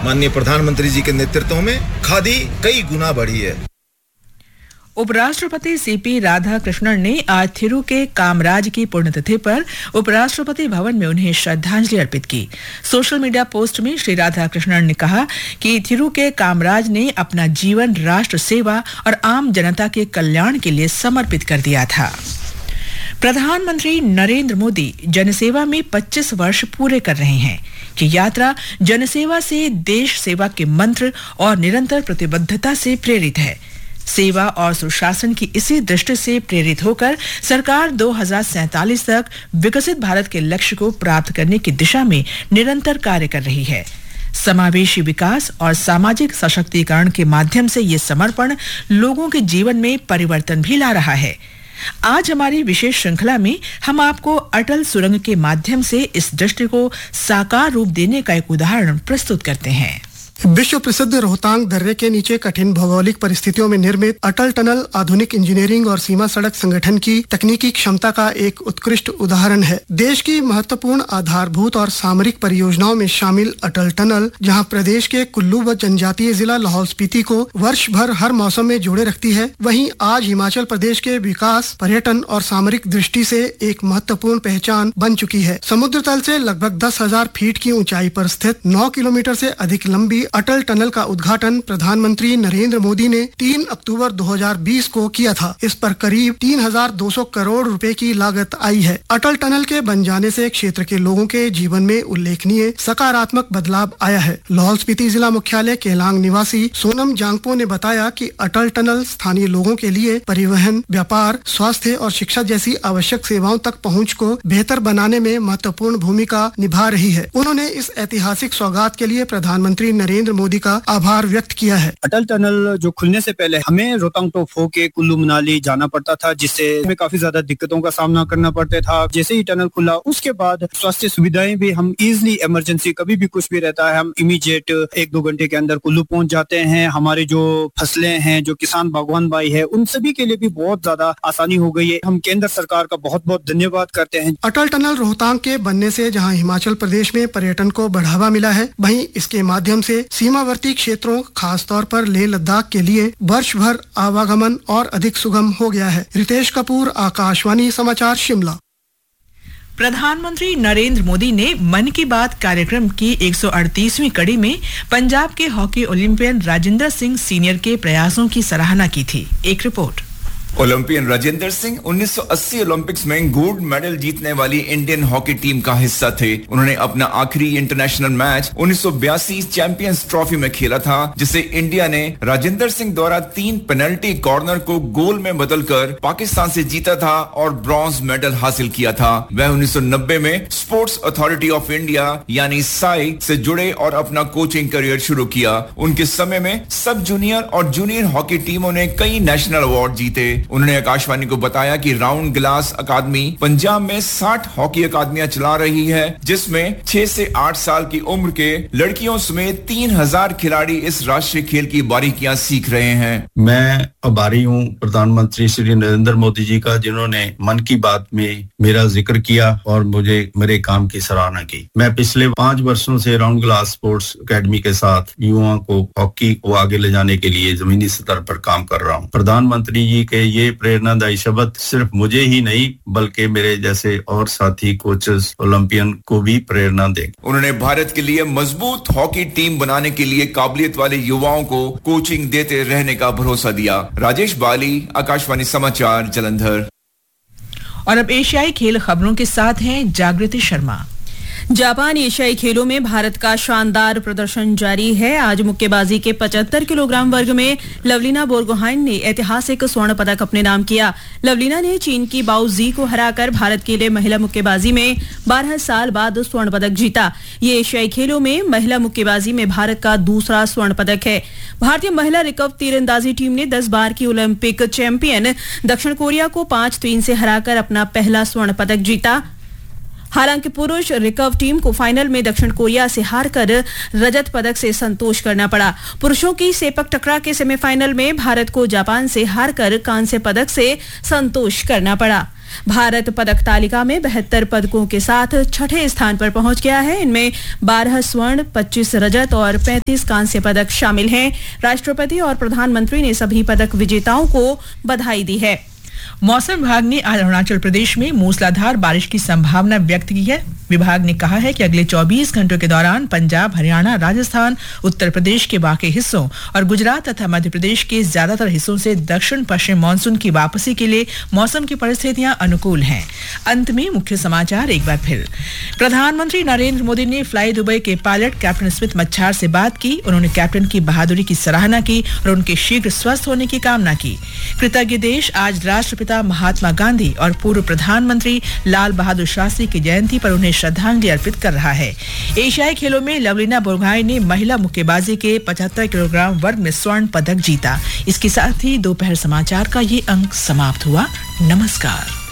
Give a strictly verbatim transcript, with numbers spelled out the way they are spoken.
माननीय प्रधानमंत्री जी के नेतृत्व में खादी कई गुना बढ़ी है। उपराष्ट्रपति सीपी राधाकृष्णन ने आज थिरु के कामराज की पुण्यतिथि पर उपराष्ट्रपति भवन में उन्हें श्रद्धांजलि अर्पित की। सोशल मीडिया पोस्ट में श्री राधाकृष्णन ने कहा कि थिरु के कामराज ने अपना जीवन राष्ट्र सेवा और आम जनता के कल्याण के लिए समर्पित कर दिया था। प्रधानमंत्री नरेंद्र मोदी जनसेवा में पच्चीस वर्ष पूरे कर रहे हैं। ये यात्रा जनसेवा से देश सेवा के मंत्र और निरंतर प्रतिबद्धता से प्रेरित है। सेवा और सुशासन की इसी दृष्टि से प्रेरित होकर सरकार दो हज़ार सैंतालीस तक विकसित भारत के लक्ष्य को प्राप्त करने की दिशा में निरंतर कार्य कर रही है। समावेशी विकास और सामाजिक सशक्तिकरण के माध्यम से ये समर्पण लोगों के जीवन में परिवर्तन भी ला रहा है। आज हमारी विशेष श्रृंखला में हम आपको अटल सुरंग के माध्यम से इस दृष्टि को साकार रूप देने का एक उदाहरण प्रस्तुत करते हैं। विश्व प्रसिद्ध रोहतांग दर्रे के नीचे कठिन भौगोलिक परिस्थितियों में निर्मित अटल टनल आधुनिक इंजीनियरिंग और सीमा सड़क संगठन की तकनीकी क्षमता का एक उत्कृष्ट उदाहरण है। देश की महत्वपूर्ण आधारभूत और सामरिक परियोजनाओं में शामिल अटल टनल, जहां प्रदेश के कुल्लू व जनजातीय जिला लाहौल स्पीति को वर्ष भर हर मौसम में जोड़े रखती है, वहीं आज हिमाचल प्रदेश के विकास, पर्यटन और सामरिक दृष्टि से एक महत्वपूर्ण पहचान बन चुकी है। समुद्र तल से लगभग दस हजार फीट की ऊंचाई पर स्थित नौ किलोमीटर से अधिक लंबी अटल टनल का उद्घाटन प्रधानमंत्री नरेंद्र मोदी ने तीन अक्टूबर दो हज़ार बीस को किया था। इस पर करीब तीन हज़ार दो सौ करोड़ रुपए की लागत आई है। अटल टनल के बन जाने से क्षेत्र के लोगों के जीवन में उल्लेखनीय सकारात्मक बदलाव आया है। लाहौल स्पीति जिला मुख्यालय केलांग निवासी सोनम जांगपो ने बताया कि अटल टनल स्थानीय लोगों के लिए परिवहन, व्यापार, स्वास्थ्य और शिक्षा जैसी आवश्यक सेवाओं तक पहुँच को बेहतर बनाने में महत्वपूर्ण भूमिका निभा रही है। उन्होंने इस ऐतिहासिक सौगात के लिए प्रधानमंत्री नरेंद्र मोदी का आभार व्यक्त किया है। अटल टनल जो खुलने से पहले हमें रोहतांग टॉप होके कुल्लू मनाली जाना पड़ता था, जिससे हमें काफी ज्यादा दिक्कतों का सामना करना पड़ता था। जैसे ही टनल खुला उसके बाद स्वास्थ्य सुविधाएं भी, हम इजिली इमरजेंसी कभी भी कुछ भी रहता है, हम इमीडिएट एक दो घंटे के अंदर कुल्लू पहुंच जाते हैं। हमारी जो फसलें हैं, जो किसान बागवान भाई है, उन सभी के लिए भी बहुत ज्यादा आसानी हो गई है। हम केंद्र सरकार का बहुत बहुत धन्यवाद करते हैं। अटल टनल रोहतांग के बनने से जहां हिमाचल प्रदेश में पर्यटन को बढ़ावा मिला है, वहीं इसके माध्यम से सीमावर्ती क्षेत्रों, खास तौर पर लेह लद्दाख के लिए वर्ष भर आवागमन और अधिक सुगम हो गया है। रितेश कपूर, आकाशवाणी समाचार, शिमला। प्रधानमंत्री नरेंद्र मोदी ने मन की बात कार्यक्रम की एक सौ अड़तीसवीं कड़ी में पंजाब के hockey Olympian Rajendra Singh senior के प्रयासों की सराहना की थी। एक रिपोर्ट। ओलंपियन राजेंद्र सिंह उन्नीस सौ अस्सी ओलंपिक्स में गोल्ड मेडल जीतने वाली इंडियन हॉकी टीम का हिस्सा थे। उन्होंने अपना आखिरी इंटरनेशनल मैच उन्नीस सौ बयासी चैंपियंस ट्रॉफी में खेला था, जिसे इंडिया ने राजेंद्र सिंह द्वारा तीन पेनल्टी कॉर्नर को गोल में बदलकर पाकिस्तान से जीता था और ब्रॉन्ज मेडल हासिल किया था। वह उन्नीस सौ नब्बे में स्पोर्ट्स अथॉरिटी ऑफ इंडिया यानी साई से जुड़े और अपना कोचिंग करियर शुरू किया। उनके समय में सब जूनियर और जूनियर हॉकी टीमों ने कई नेशनल अवार्ड जीते। उन्होंने आकाशवाणी को बताया कि राउंड ग्लास अकादमी पंजाब में साठ हॉकी अकादमियां चला रही है, जिसमें छह से आठ साल की उम्र के लड़कियों समेत तीन हजार खिलाड़ी इस राष्ट्रीय खेल की बारीकियां सीख रहे हैं। मैं आभारी हूं प्रधानमंत्री श्री नरेंद्र मोदी जी का, जिन्होंने मन की बात में मेरा जिक्र किया और मुझे मेरे काम की सराहना की। मैं पिछले पांच वर्षों से राउंड ग्लास स्पोर्ट्स अकेडमी के साथ युवाओं को हॉकी को आगे ले जाने के लिए जमीनी स्तर पर काम कर रहा हूं। प्रधानमंत्री जी के ये प्रेरणादायी शब्द सिर्फ मुझे ही नहीं बल्कि मेरे जैसे और साथी कोचेस ओलंपियन को भी प्रेरणा दें। उन्होंने भारत के लिए मजबूत हॉकी टीम बनाने के लिए काबिलियत वाले युवाओं को कोचिंग देते रहने का भरोसा दिया। राजेश बाली, आकाशवाणी समाचार, जालंधर। और अब एशियाई खेल खबरों के साथ हैं जागृति शर्मा। जापान एशियाई खेलों में भारत का शानदार प्रदर्शन जारी है। आज मुक्केबाजी के पचहत्तर किलोग्राम वर्ग में लवलीना बोरगोहाइन ने ऐतिहासिक स्वर्ण पदक अपने नाम किया। लवलीना ने चीन की बाओ जी को हराकर भारत के लिए महिला मुक्केबाजी में बारह साल बाद स्वर्ण पदक जीता। ये एशियाई खेलों में महिला मुक्केबाजी में भारत का दूसरा स्वर्ण पदक है। भारतीय महिला रिकर्व तीरंदाजी टीम ने दस बार की ओलंपिक चैंपियन दक्षिण कोरिया को पांच तीन से हराकर अपना पहला स्वर्ण पदक जीता। हालांकि पुरुष रिकर्व टीम को फाइनल में दक्षिण कोरिया से हारकर रजत पदक से संतोष करना पड़ा। पुरुषों की सेपक टकरा के सेमीफाइनल में भारत को जापान से हारकर कांस्य पदक से संतोष करना पड़ा। भारत पदक तालिका में बहत्तर पदकों के साथ छठे स्थान पर पहुंच गया है। इनमें बारह स्वर्ण, पच्चीस रजत और पैंतीस कांस्य पदक शामिल हैं। राष्ट्रपति और प्रधानमंत्री ने सभी पदक विजेताओं को बधाई दी है। मौसम विभाग ने आज अरुणाचल प्रदेश में मूसलाधार बारिश की संभावना व्यक्त की है। विभाग ने कहा है कि अगले चौबीस घंटों के दौरान पंजाब, हरियाणा, राजस्थान, उत्तर प्रदेश के बाकी हिस्सों और गुजरात तथा मध्य प्रदेश के ज्यादातर हिस्सों से दक्षिण पश्चिम मानसून की वापसी के लिए मौसम की परिस्थितियां अनुकूल हैं। अंत में मुख्य समाचार एक बार फिर। प्रधानमंत्री नरेंद्र मोदी ने फ्लाई दुबई के पायलट कैप्टन स्मिथ मच्छार से बात की। उन्होंने कैप्टन की बहादुरी की सराहना की और उनके शीघ्र स्वस्थ होने की कामना की। कृतज्ञ देश आज राष्ट्रपिता महात्मा गांधी और पूर्व प्रधानमंत्री लाल बहादुर शास्त्री की जयंती पर उन्हें श्रद्धांजलि अर्पित कर रहा है। एशियाई खेलों में लवलीना बोरगोहाइन ने महिला मुक्केबाजी के पचहत्तर किलोग्राम वर्ग में स्वर्ण पदक जीता। इसके साथ ही दोपहर समाचार का ये अंक समाप्त हुआ। नमस्कार।